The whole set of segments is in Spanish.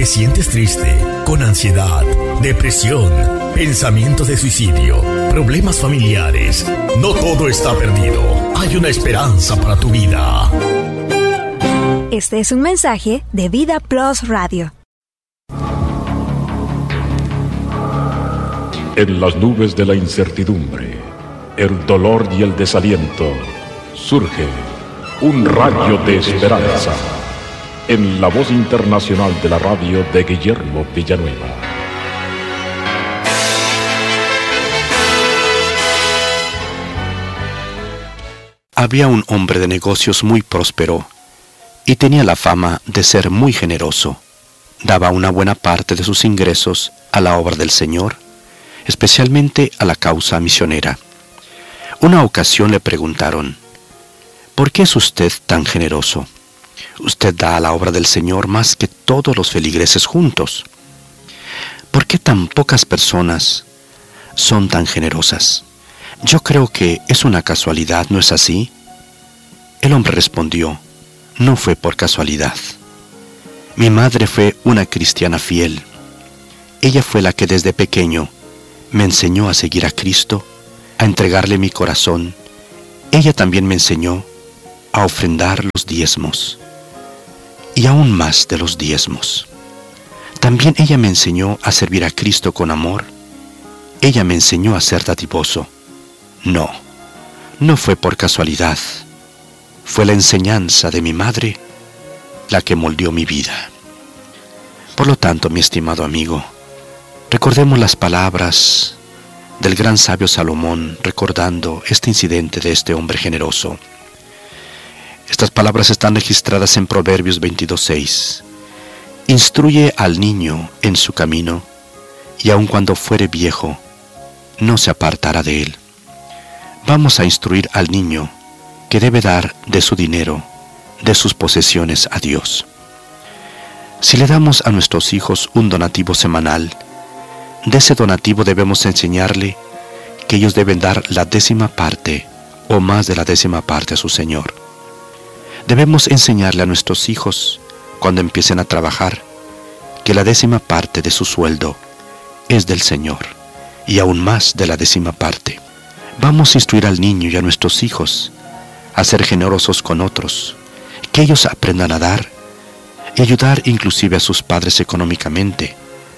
¿Te sientes triste, con ansiedad, depresión, pensamientos de suicidio, problemas familiares? No todo está perdido. Hay una esperanza para tu vida. Este es un mensaje de Vida Plus Radio. En las nubes de la incertidumbre, el dolor y el desaliento, surge un rayo de esperanza. En la voz internacional de la radio de Guillermo Villanueva. Había un hombre de negocios muy próspero y tenía la fama de ser muy generoso. Daba una buena parte de sus ingresos a la obra del Señor, especialmente a la causa misionera. Una ocasión le preguntaron: ¿por qué es usted tan generoso? Usted da a la obra del Señor más que todos los feligreses juntos. ¿Por qué tan pocas personas son tan generosas? Yo creo que es una casualidad, ¿no es así? El hombre respondió: no fue por casualidad. Mi madre fue una cristiana fiel. Ella fue la que desde pequeño me enseñó a seguir a Cristo, a entregarle mi corazón. Ella también me enseñó a ofrendar los diezmos. Y aún más de los diezmos. También ella me enseñó a servir a Cristo con amor. Ella me enseñó a ser dadivoso. No fue por casualidad. Fue la enseñanza de mi madre la que moldeó mi vida. Por lo tanto, mi estimado amigo, recordemos las palabras del gran sabio Salomón recordando este incidente de este hombre generoso. Estas palabras están registradas en Proverbios 22:6. Instruye al niño en su camino, y aun cuando fuere viejo, no se apartará de él. Vamos a instruir al niño que debe dar de su dinero, de sus posesiones a Dios. Si le damos a nuestros hijos un donativo semanal, de ese donativo debemos enseñarle que ellos deben dar la 10ª parte o más de la 10ª parte a su Señor. Debemos enseñarle a nuestros hijos, cuando empiecen a trabajar, que la 10ª parte de su sueldo es del Señor, y aún más de la 10ª parte. Vamos a instruir al niño y a nuestros hijos a ser generosos con otros, que ellos aprendan a dar y ayudar inclusive a sus padres económicamente.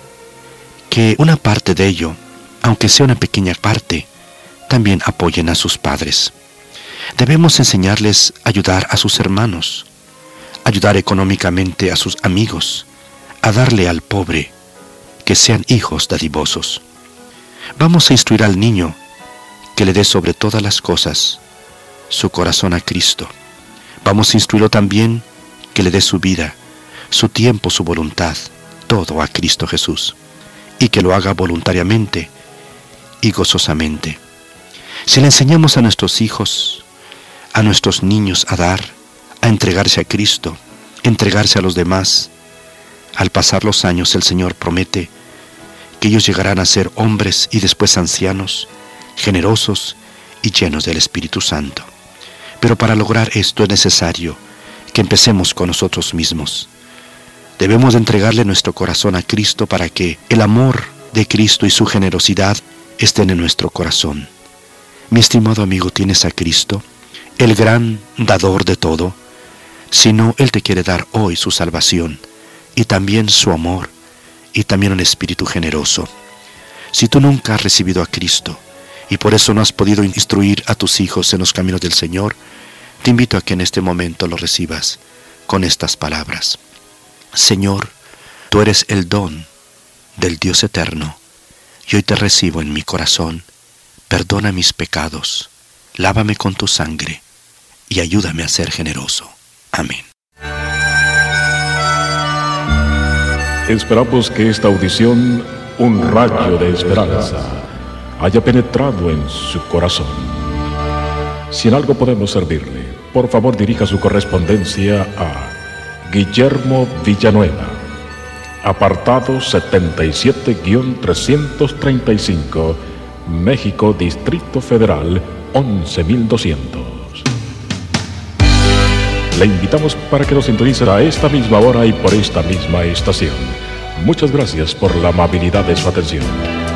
Que una parte de ello, aunque sea una pequeña parte, también apoyen a sus padres. Debemos enseñarles a ayudar a sus hermanos, ayudar económicamente a sus amigos, a darle al pobre, que sean hijos dadivosos. Vamos a instruir al niño que le dé sobre todas las cosas su corazón a Cristo. Vamos a instruirlo también que le dé su vida, su tiempo, su voluntad, todo a Cristo Jesús, y que lo haga voluntariamente y gozosamente. Si le enseñamos a nuestros hijos, a nuestros niños a dar, a entregarse a Cristo, entregarse a los demás, al pasar los años el Señor promete que ellos llegarán a ser hombres y después ancianos, generosos y llenos del Espíritu Santo. Pero para lograr esto es necesario que empecemos con nosotros mismos. Debemos de entregarle nuestro corazón a Cristo para que el amor de Cristo y su generosidad estén en nuestro corazón. Mi estimado amigo, ¿tienes a Cristo, el gran dador de todo? Si no, Él te quiere dar hoy su salvación y también su amor y también un espíritu generoso. Si tú nunca has recibido a Cristo y por eso no has podido instruir a tus hijos en los caminos del Señor, te invito a que en este momento lo recibas con estas palabras. Señor, tú eres el don del Dios eterno y hoy te recibo en mi corazón. Perdona mis pecados, lávame con tu sangre y ayúdame a ser generoso. Amén. Esperamos que esta audición, un rayo de esperanza, haya penetrado en su corazón. Si en algo podemos servirle, por favor dirija su correspondencia a Guillermo Villanueva, apartado 77-335, México, Distrito Federal, 11.200. Le invitamos para que nos sintonice a esta misma hora y por esta misma estación. Muchas gracias por la amabilidad de su atención.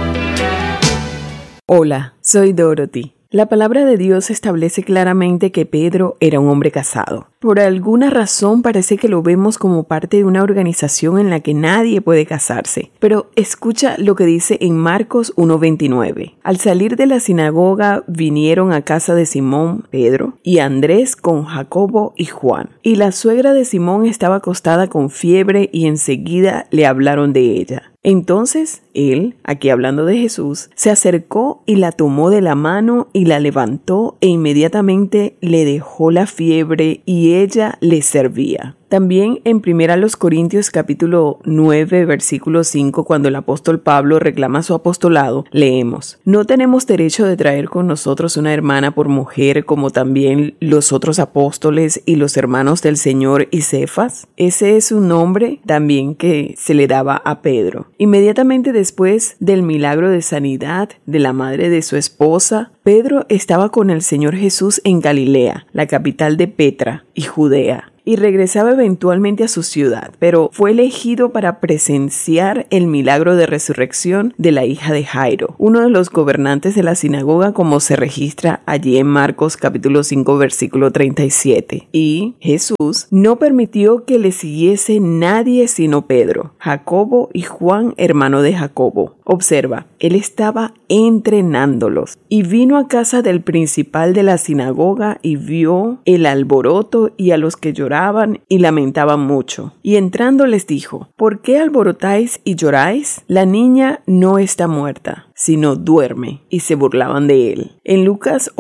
Hola, soy Dorothy. La palabra de Dios establece claramente que Pedro era un hombre casado. Por alguna razón parece que lo vemos como parte de una organización en la que nadie puede casarse. Pero escucha lo que dice en Marcos 1:29. Al salir de la sinagoga vinieron a casa de Simón, Pedro, y Andrés con Jacobo y Juan. Y la suegra de Simón estaba acostada con fiebre y enseguida le hablaron de ella. Entonces él, aquí hablando de Jesús, se acercó y la tomó de la mano y la levantó e inmediatamente le dejó la fiebre y ella le servía. También en 1 Corintios capítulo 9 versículo 5, cuando el apóstol Pablo reclama su apostolado, leemos: no tenemos derecho de traer con nosotros una hermana por mujer como también los otros apóstoles y los hermanos del Señor y Cefas. Ese es un nombre también que se le daba a Pedro. Inmediatamente después del milagro de sanidad de la madre de su esposa, Pedro estaba con el Señor Jesús en Galilea, la capital de Petra y Judea, y regresaba eventualmente a su ciudad, pero fue elegido para presenciar el milagro de resurrección de la hija de Jairo, uno de los gobernantes de la sinagoga, como se registra allí en Marcos capítulo 5 versículo 37. Y Jesús no permitió que le siguiese nadie sino Pedro, Jacobo y Juan, hermano de Jacobo. Observa, él estaba entrenándolos y vino a casa del principal de la sinagoga y vio el alboroto y a los que lloraban y lamentaban mucho. Y entrando les dijo: ¿por qué alborotáis y lloráis? La niña no está muerta, sino duerme. Y se burlaban de él. En Lucas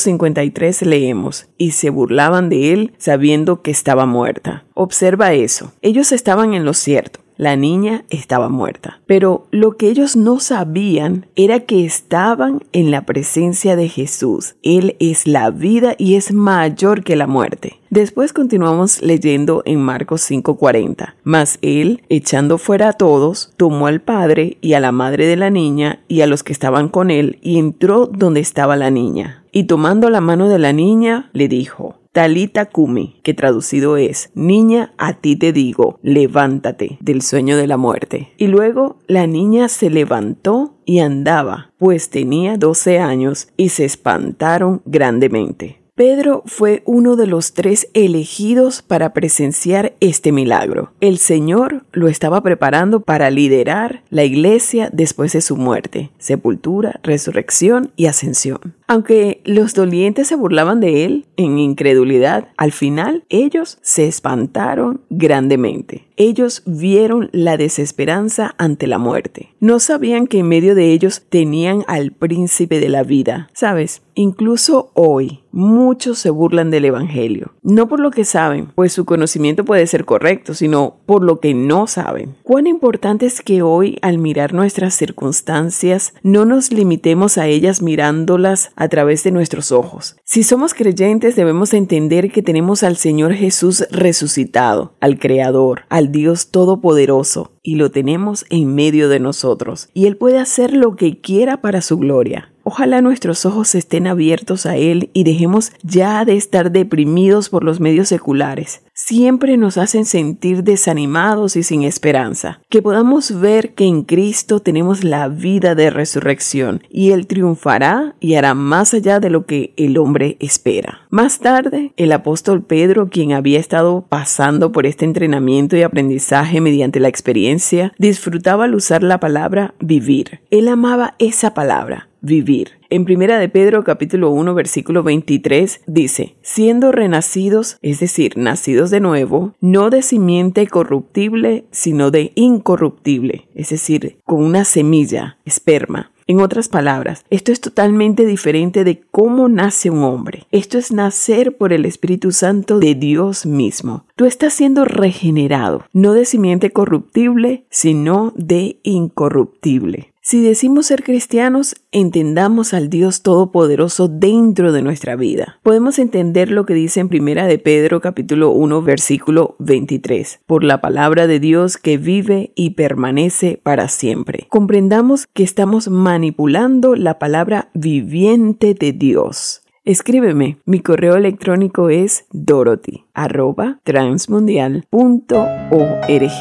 8:53 leemos: y se burlaban de él sabiendo que estaba muerta. Observa eso. Ellos estaban en lo cierto. La niña estaba muerta. Pero lo que ellos no sabían era que estaban en la presencia de Jesús. Él es la vida y es mayor que la muerte. Después continuamos leyendo en Marcos 5:40. Mas él, echando fuera a todos, tomó al padre y a la madre de la niña y a los que estaban con él y entró donde estaba la niña. Y tomando la mano de la niña, le dijo: Talita cumi, que traducido es: niña, a ti te digo, levántate del sueño de la muerte. Y luego la niña se levantó y andaba, pues tenía 12 años, y se espantaron grandemente. Pedro fue uno de los 3 elegidos para presenciar este milagro. El Señor lo estaba preparando para liderar la iglesia después de su muerte, sepultura, resurrección y ascensión. Aunque los dolientes se burlaban de él en incredulidad, al final ellos se espantaron grandemente. Ellos vieron la desesperanza ante la muerte. No sabían que en medio de ellos tenían al príncipe de la vida. ¿Sabes? Incluso hoy, muchos se burlan del evangelio. No por lo que saben, pues su conocimiento puede ser correcto, sino por lo que no saben. Cuán importante es que hoy, al mirar nuestras circunstancias, no nos limitemos a ellas mirándolas a través de nuestros ojos. Si somos creyentes, debemos entender que tenemos al Señor Jesús resucitado, al Creador, al Dios Todopoderoso, y lo tenemos en medio de nosotros, y Él puede hacer lo que quiera para su gloria. Ojalá nuestros ojos estén abiertos a Él y dejemos ya de estar deprimidos por los medios seculares. Siempre nos hacen sentir desanimados y sin esperanza. Que podamos ver que en Cristo tenemos la vida de resurrección y Él triunfará y hará más allá de lo que el hombre espera. Más tarde, el apóstol Pedro, quien había estado pasando por este entrenamiento y aprendizaje mediante la experiencia, disfrutaba al usar la palabra vivir. Él amaba esa palabra, vivir. En 1 de Pedro capítulo 1 versículo 23 dice: siendo renacidos, es decir, nacidos de nuevo, no de simiente corruptible, sino de incorruptible, es decir, con una semilla, esperma. En otras palabras, esto es totalmente diferente de cómo nace un hombre. Esto es nacer por el Espíritu Santo de Dios mismo. Tú estás siendo regenerado, no de simiente corruptible, sino de incorruptible. Si decimos ser cristianos, entendamos al Dios Todopoderoso dentro de nuestra vida. Podemos entender lo que dice en 1 de Pedro capítulo 1 versículo 23. Por la palabra de Dios que vive y permanece para siempre. Comprendamos que estamos manipulando la palabra viviente de Dios. Escríbeme, mi correo electrónico es dorothy@transmundial.org.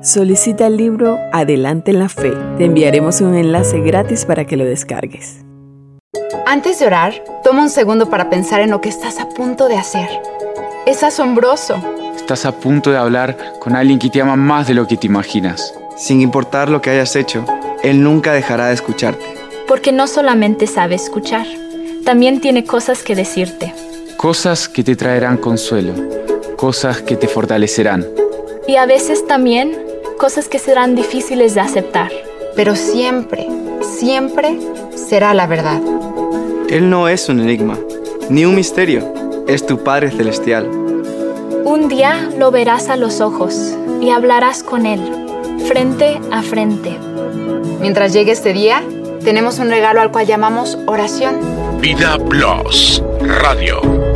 Solicita el libro Adelante en la Fe. Te enviaremos un enlace gratis para que lo descargues. Antes de orar, toma un segundo para pensar en lo que estás a punto de hacer. Es asombroso. Estás a punto de hablar con alguien que te ama más de lo que te imaginas. Sin importar lo que hayas hecho, Él nunca dejará de escucharte. Porque no solamente sabe escuchar, también tiene cosas que decirte. Cosas que te traerán consuelo, cosas que te fortalecerán. Y a veces también cosas que serán difíciles de aceptar. Pero siempre, siempre será la verdad. Él no es un enigma, ni un misterio. Es tu Padre Celestial. Un día lo verás a los ojos y hablarás con Él, frente a frente. Mientras llegue este día, tenemos un regalo al cual llamamos oración. Vida Plus Radio.